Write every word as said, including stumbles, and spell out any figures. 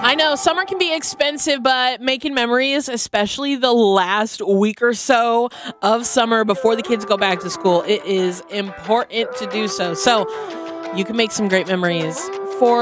I know summer can be expensive, but making memories, especially the last week or so of summer before the kids go back to school, it is important to do so. So you can make some great memories